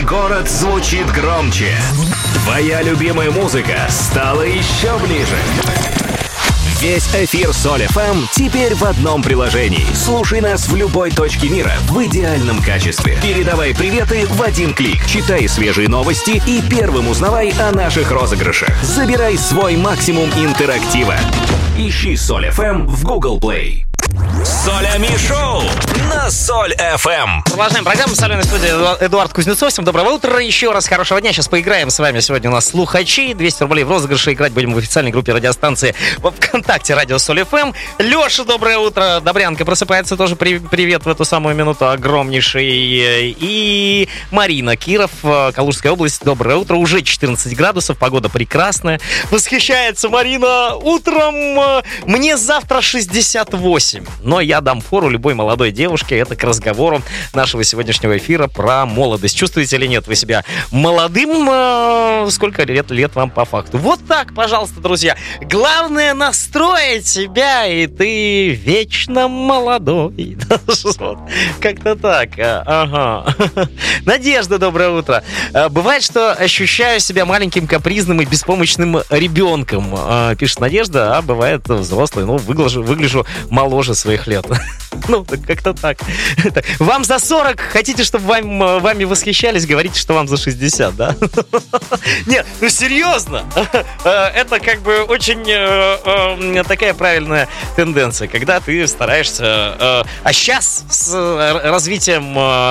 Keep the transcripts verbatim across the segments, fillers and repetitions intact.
город звучит громче. Твоя любимая музыка стала еще ближе. Весь эфир Соль эф эм теперь в одном приложении. Слушай нас в любой точке мира в идеальном качестве. Передавай приветы в один клик. Читай свежие новости и первым узнавай о наших розыгрышах. Забирай свой максимум интерактива. Ищи Соль эф эм в Google Play. Солями шоу на Соль эф эм. Продолжаем программу. В соленой студии Эдуард Кузнецов. Всем доброго утра. Еще раз хорошего дня. Сейчас поиграем с вами. Сегодня у нас слухачи. двести рублей в розыгрыше. Играть будем в официальной группе радиостанции во ВКонтакте Радио Соль эф эм. Леша, доброе утро. Добрянка просыпается тоже. Привет в эту самую минуту огромнейший. И Марина Киров, Калужская область. Доброе утро. Уже четырнадцать градусов. Погода прекрасная. Восхищается Марина утром. Мне завтра шестьдесят восемь. Но я дам фору любой молодой девушке. Это к разговору нашего сегодняшнего эфира про молодость. Чувствуете или нет вы себя молодым? Э, сколько лет, лет вам по факту? Вот так, пожалуйста, друзья. Главное настроить себя, и ты вечно молодой. Как-то так. Ага. Надежда, доброе утро. Бывает, что ощущаю себя маленьким, капризным и беспомощным ребенком. Пишет Надежда, а бывает взрослый. Ну, выгляжу, выгляжу моложе своих лет. Ну, так как-то так. Вам за сорок, хотите, чтобы вам, вами восхищались, говорите, что вам за шестьдесят, да? Нет, ну серьезно. Это как бы очень такая правильная тенденция, когда ты стараешься... А сейчас с развитием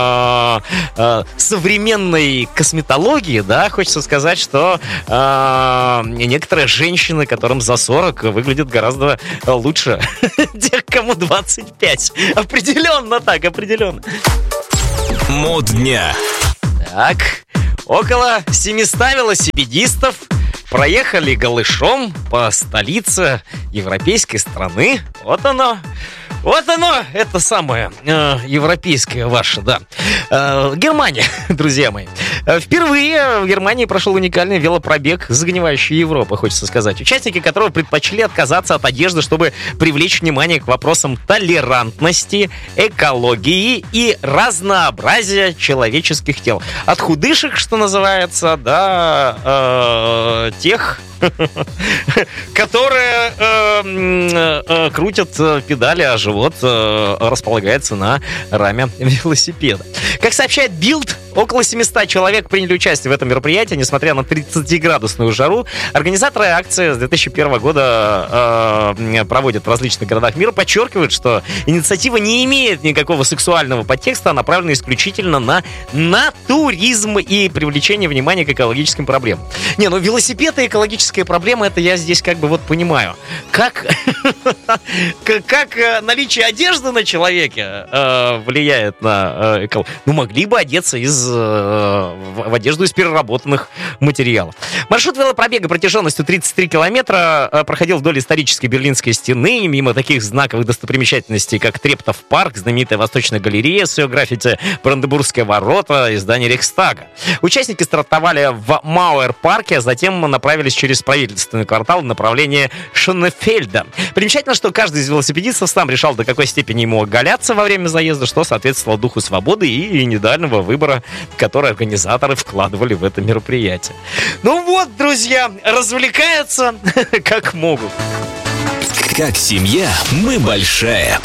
современной косметологии, да, хочется сказать, что некоторые женщины, которым за сорок, выглядят гораздо лучше тех, кому двадцать пять. Определенно так, определенно. Мод дня. Так, около семисот велосипедистов проехали голышом по столице европейской страны. Вот оно. Вот оно, это самое э, европейское ваше, да. Э, Германия, друзья мои. Впервые в Германии прошел уникальный велопробег, загнивающий Европу, хочется сказать. Участники которого предпочли отказаться от одежды, чтобы привлечь внимание к вопросам толерантности, экологии и разнообразия человеческих тел. От худышек, что называется, до э, тех... которые э, э, крутят педали, а живот э, располагается на раме велосипеда. Как сообщает Bild, около семисот человек приняли участие в этом мероприятии, несмотря на тридцатиградусную жару. Организаторы акции с две тысячи первого года э, проводят в различных городах мира, подчеркивают, что инициатива не имеет никакого сексуального подтекста, а направлена исключительно на натуризм и привлечение внимания к экологическим проблемам. Не, ну велосипед и экологические проблемы, это я здесь как бы вот понимаю. Как, как наличие одежды на человеке э, влияет на э, экологию? Ну, могли бы одеться из, э, в одежду из переработанных материалов. Маршрут велопробега протяженностью тридцать три километра э, проходил вдоль исторической Берлинской стены, мимо таких знаковых достопримечательностей, как Трептов парк, знаменитая Восточная галерея с ее граффити, Бранденбургские ворота и здание Рейхстага. Участники стартовали в Мауэр-парке, а затем направились через правительственный квартал в направлении Шонефельда. Примечательно, что каждый из велосипедистов сам решал, до какой степени ему оголяться во время заезда, что соответствовало духу свободы и индивидуального выбора, который организаторы вкладывали в это мероприятие. Ну вот, друзья, развлекаются как могут. Как семья мы большая.